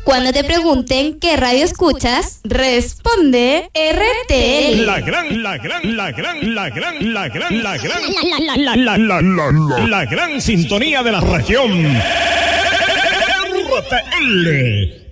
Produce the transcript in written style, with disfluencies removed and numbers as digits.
Cuando te pregunten qué radio escuchas, responde RTL. La gran sintonía de la región. RTL.